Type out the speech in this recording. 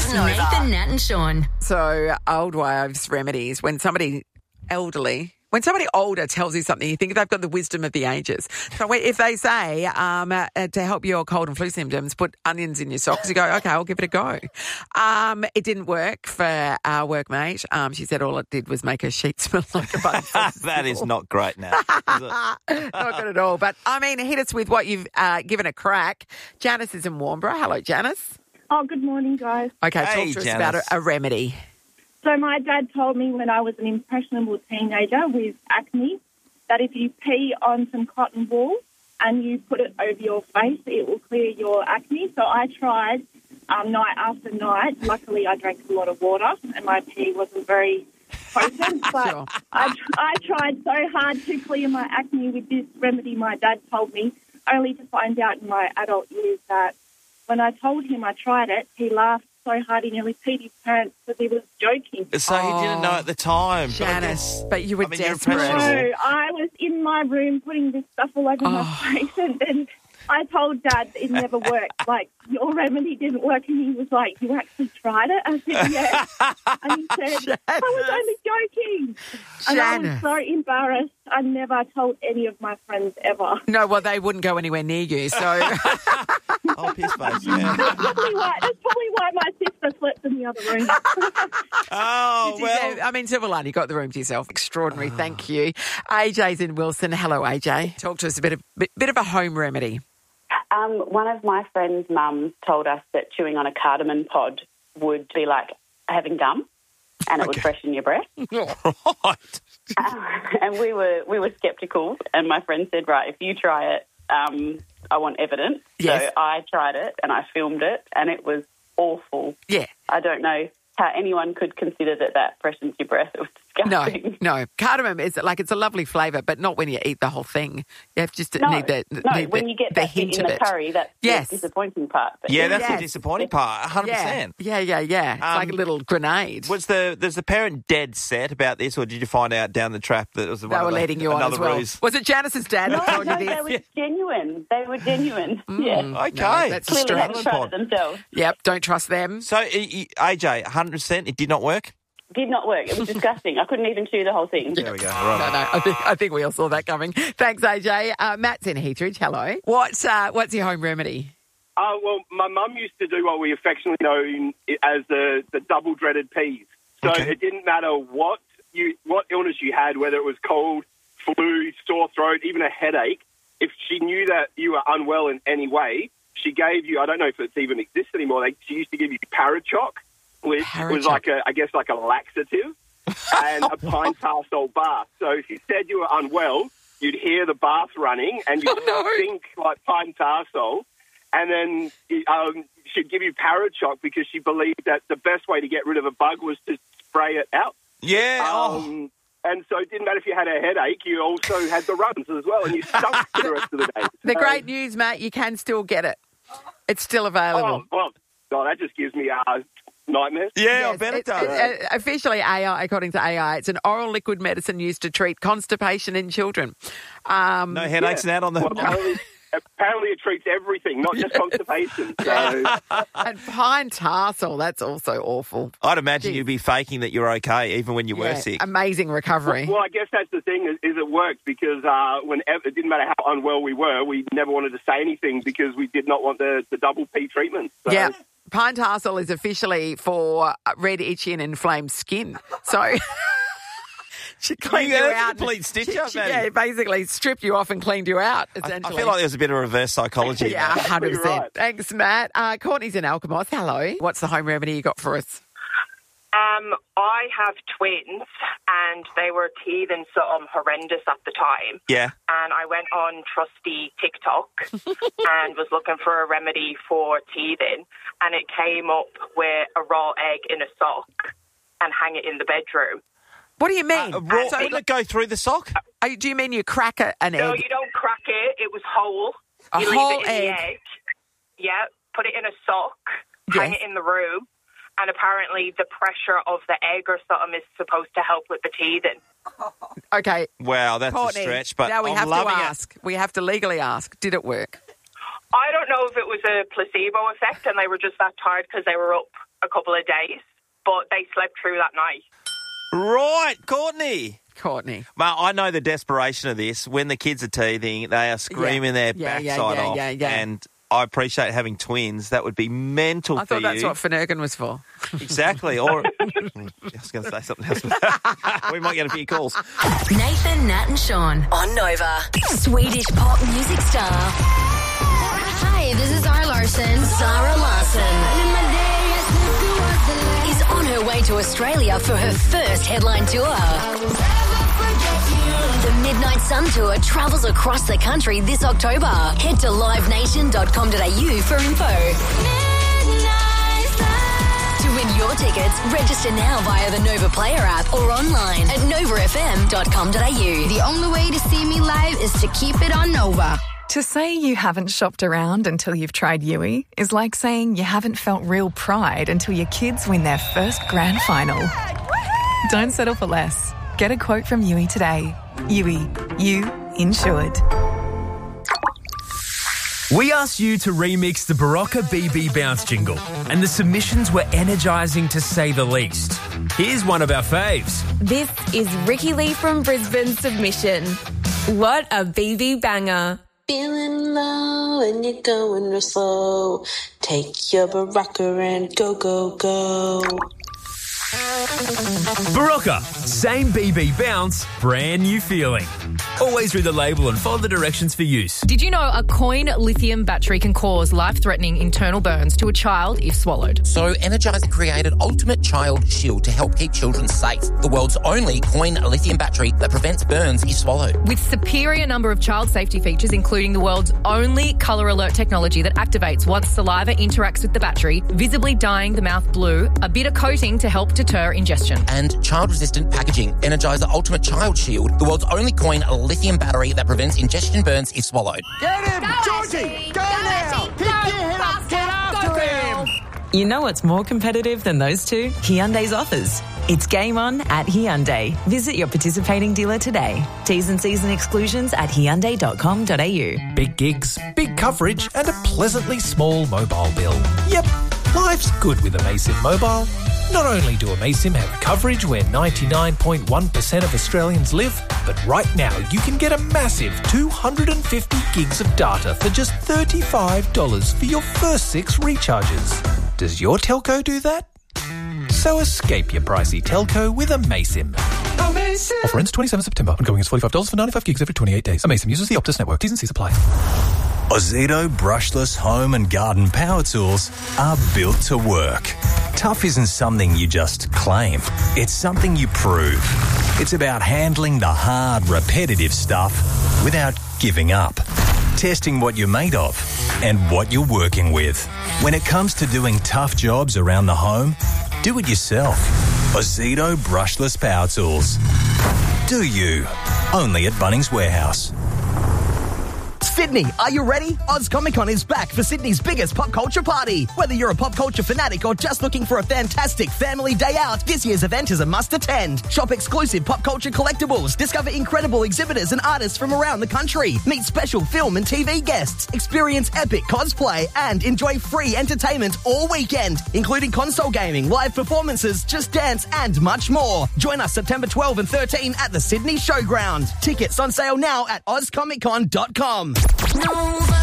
Nathan, Nat and Sean. So, old wives' remedies, when somebody older tells you something, you think they've got the wisdom of the ages. So if they say, to help your cold and flu symptoms, put onions in your socks, you go, okay, I'll give it a go. It didn't work for our workmate. She said all it did was make her sheets smell like a bun. That is not great now, is it? Not good at all. But, hit us with what you've given a crack. Janice is in Warnbro. Hello, Janice. Oh, good morning, guys. Okay, Hey, talk to us Janice. about a remedy. So my dad told me when I was an impressionable teenager with acne that if you pee on some cotton wool and you put it over your face, it will clear your acne. So I tried night after night. Luckily, I drank a lot of water and my pee wasn't very potent. But Sure. I tried so hard to clear my acne with this remedy my dad told me, only to find out in my adult years that when I told him I tried it, he laughed so hard he nearly peed his pants because he was joking. So he didn't know at the time. Janice, but you were I mean, you're desperate. impressionable. No, I was in my room putting this stuff all over my face, and then I told Dad it never worked. Like, your remedy didn't work, and he was like, "You actually tried it?" I said, "Yeah." And he said, "I was only joking." And I was Janice. so embarrassed. I never told any of my friends ever. No, well, they wouldn't go anywhere near you, so... Oh, piss face, yeah. That's probably why my sister slept in the other room. Oh, well. Silver line, you got the room to yourself. Extraordinary, thank you. AJ's in Wilson. Hello, AJ. Talk to us a bit of a home remedy. One of my friend's mums told us that chewing on a cardamom pod would be like having gum, and it would freshen your breath. Right. And we were sceptical, and my friend said, "Right, if you try it, I want evidence." Yes. So I tried it, and I filmed it, and it was awful. Yeah. I don't know how anyone could consider that freshens your breath. It was disgusting. No. Cardamom is it's a lovely flavour, but not when you eat the whole thing. You have just need when you get the that hint bit in of the it. curry, that's Yes. the disappointing part. But Yeah, that's Yes. the disappointing part, 100%. Yeah. It's like a little grenade. Was the parent dead set about this, or did you find out down the trap that it was They were leading you on another as well. ruse? Was it Janice's dad that told you No, this? they were genuine. They were genuine. Yeah. Okay. No, that's a Clearly stretch. hadn't tried it themselves. Yep, don't trust them. So, AJ, 100%, it did not work? Did not work. It was disgusting. I couldn't even chew the whole thing. There we go. Right. No, I think we all saw that coming. Thanks, AJ. Matt's in Heathridge. Hello. What's your home remedy? Well, my mum used to do what we affectionately know as the double dreaded peas. So Okay. it didn't matter what illness you had, whether it was cold, flu, sore throat, even a headache. If she knew that you were unwell in any way, she gave you, I don't know if it even exists anymore, she used to give you Parachoc, which was like a laxative, and a pine tar salt bath. So if you said you were unwell, you'd hear the bath running and you'd think like pine tar salt. And then she'd give you Parachoc because she believed that the best way to get rid of a bug was to spray it out. Yeah. And so it didn't matter if you had a headache, you also had the runs as well, and you stunk for the rest of the day. The great news, Matt, you can still get it. It's still available. That just gives me nightmares. Yeah, I bet it does. Officially, according to AI, it's an oral liquid medicine used to treat constipation in children. No headaches now on the... Well, apparently it treats everything, not just constipation. So. And pine tarsal, that's also awful. I'd imagine you'd be faking that you're okay even when you were sick. Amazing recovery. Well, I guess that's the thing is it worked because whenever it didn't matter how unwell we were, we never wanted to say anything because we did not want the double P treatment. So. Yeah. Pine tarsal is officially for red, itchy and inflamed skin. So... She cleaned you that's out. a complete stitch-up, man. Yeah, basically stripped you off and cleaned you out, essentially. I feel like there was a bit of reverse psychology. Yeah, 100%. Right. Thanks, Matt. Courtney's in Alkimos. Hello. What's the home remedy you got for us? I have twins, and they were teething something horrendous at the time. Yeah. And I went on trusty TikTok and was looking for a remedy for teething, and it came up with a raw egg in a sock and hang it in the bedroom. What do you mean? Wouldn't it go through the sock? Do you mean you crack an egg? No, you don't crack it. It was whole. A you whole leave it in egg? the egg. Yeah, put it in a sock, hang it in the room, and apparently the pressure of the egg or something is supposed to help with the teething. Okay. Wow, that's Courtney, a stretch, but now we I'm have to loving ask. We have to legally ask, did it work? I don't know if it was a placebo effect and they were just that tired because they were up a couple of days, but they slept through that night. Right, Courtney. Well, I know the desperation of this. When the kids are teething, they are screaming their backside off. And I appreciate having twins. That would be mental for you. I thought that's what Finnegan was for. Exactly. Or I was going to say something else. We might get a few calls. Nathan, Nat and Sean on Nova. Swedish pop music star. Hi, this is Zara Larsson. Zara Larsson is on her way to Australia for her first headline tour. The Midnight Sun Tour travels across the country this October. Head to livenation.com.au for info. To win your tickets, register now via the Nova Player app or online at novafm.com.au. The only way to see me live is to keep it on Nova. To say you haven't shopped around until you've tried Yui is like saying you haven't felt real pride until your kids win their first grand final. Don't settle for less. Get a quote from Yui today. Yui, you insured. We asked you to remix the Barocca BB Bounce jingle, and the submissions were energising to say the least. Here's one of our faves. This is Ricky Lee from Brisbane submission. What a BB banger. Feeling low and you're going real slow. Take your Barocca and go, go, go. Barocca, same BB bounce, brand new feeling. Always read the label and follow the directions for use. Did you know a coin lithium battery can cause life-threatening internal burns to a child if swallowed? So Energizer created Ultimate Child Shield to help keep children safe. The world's only coin lithium battery that prevents burns if swallowed. With superior number of child safety features, including the world's only colour alert technology that activates once saliva interacts with the battery, visibly dyeing the mouth blue, a bitter coating to help deter ingestion. And child-resistant packaging. Energizer Ultimate Child Shield, the world's only coin lithium battery that prevents ingestion burns if swallowed. Get him! Georgie! Go now! Pick your head up! Get after him! You know what's more competitive than those two? Hyundai's offers. It's game on at Hyundai. Visit your participating dealer today. T's and C's and exclusions at Hyundai.com.au. Big gigs, big coverage and a pleasantly small mobile bill. Yep, life's good with Amaysim Mobile. Not only do Amaysim have coverage where 99.1% of Australians live, but right now you can get a massive 250 gigs of data for just $35 for your first 6 recharges. Does your telco do that? So escape your pricey telco with Amaysim. Offer ends 27 September. Ongoing is $45 for 95 gigs every 28 days. Amaysim uses the Optus network. T's and C's apply. Ozito brushless home and garden power tools are built to work. Tough isn't something you just claim. It's something you prove. It's about handling the hard, repetitive stuff without giving up. Testing what you're made of and what you're working with. When it comes to doing tough jobs around the home, do it yourself. Ozito brushless power tools. Do you? Only at Bunnings Warehouse. Sydney, are you ready? Oz Comic Con is back for Sydney's biggest pop culture party. Whether you're a pop culture fanatic or just looking for a fantastic family day out, this year's event is a must attend. Shop exclusive pop culture collectibles, discover incredible exhibitors and artists from around the country, meet special film and TV guests, experience epic cosplay, and enjoy free entertainment all weekend, including console gaming, live performances, Just Dance, and much more. Join us September 12 and 13 at the Sydney Showground. Tickets on sale now at ozcomiccon.com. Nova.